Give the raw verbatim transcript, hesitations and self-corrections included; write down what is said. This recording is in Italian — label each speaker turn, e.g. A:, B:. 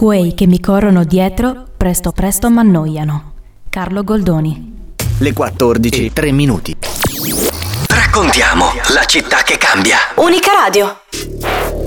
A: Quei che mi corrono dietro, presto presto m'annoiano. Carlo Goldoni.
B: Le quattordici, tre minuti.
C: Raccontiamo la città che cambia.
D: Unica Radio.